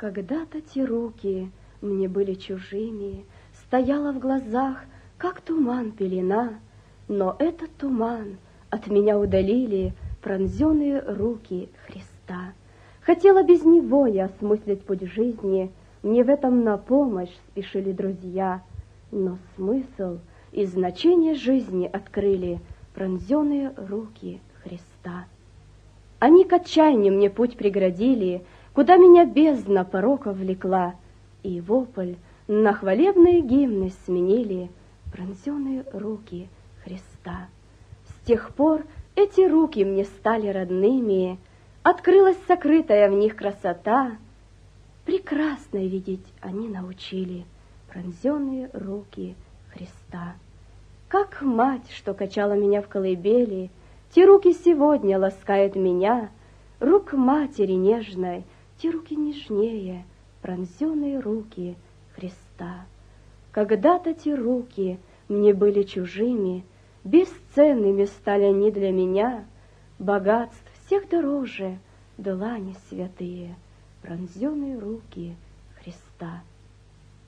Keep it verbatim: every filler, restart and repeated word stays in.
Когда-то те руки мне были чужими, стояла в глазах, как туман пелена, но этот туман от меня удалили пронзенные руки Христа. Хотела без него я осмыслить путь жизни, мне в этом на помощь спешили друзья, но смысл и значение жизни открыли пронзенные руки Христа. Они к отчаянию мне путь преградили, куда меня бездна пороков влекла, и вопль на хвалебные гимны сменили пронзенные руки Христа. С тех пор эти руки мне стали родными, открылась сокрытая в них красота. Прекрасно видеть они научили пронзенные руки Христа. Как мать, что качала меня в колыбели, те руки сегодня ласкают меня, рук матери нежной, те руки нежнее, пронзенные руки Христа. Когда-то те руки мне были чужими, бесценными стали они для меня, богатств всех дороже, длани святые, пронзенные руки Христа.